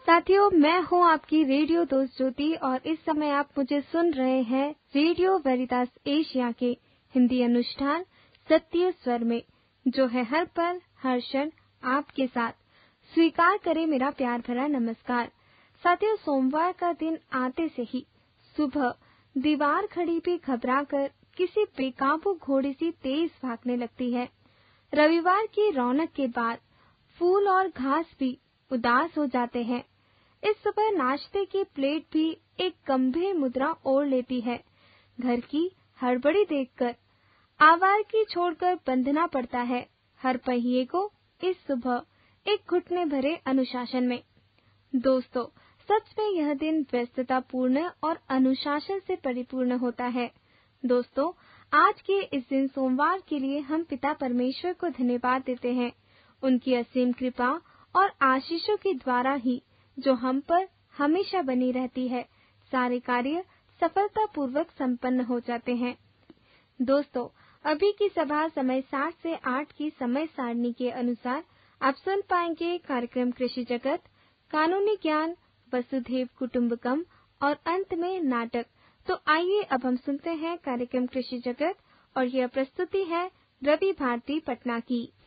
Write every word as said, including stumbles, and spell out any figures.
साथियों, मैं हूं आपकी रेडियो दोस्त ज्योति और इस समय आप मुझे सुन रहे हैं रेडियो वेरितास एशिया के हिंदी अनुष्ठान सत्य स्वर में, जो है हर पल हर क्षण आपके साथ। स्वीकार करें मेरा प्यार भरा नमस्कार। साथियों, सोमवार का दिन आते से ही सुबह दीवार खड़ी भी घबराकर किसी बेकाबू घोड़े सी तेज भागने लगती है। रविवार की रौनक के बाद फूल और घास भी उदास हो जाते हैं। इस सुबह नाश्ते की प्लेट भी एक गंभीर मुद्रा ओढ़ लेती है। घर की हड़बड़ी देखकर आवारगी छोड़कर बंधना पड़ता है हर पहिए को इस सुबह एक घुटने भरे अनुशासन में। दोस्तों, सच में यह दिन व्यस्ततापूर्ण और अनुशासन से परिपूर्ण होता है। दोस्तों, आज के इस दिन सोमवार के लिए हम पिता परमेश्वर को धन्यवाद देते हैं। उनकी असीम कृपा और आशीषों के द्वारा ही जो हम पर हमेशा बनी रहती है, सारे कार्य सफलतापूर्वक संपन्न हो जाते हैं। दोस्तों, अभी की सभा समय सात से आठ की समय सारणी के अनुसार आप सुन पाएंगे कार्यक्रम कृषि जगत, कानूनी ज्ञान, वसुधैव कुटुंबकम और अंत में नाटक। तो आइए अब हम सुनते हैं कार्यक्रम कृषि जगत और यह प्रस्तुति है रवि भारती पटना की।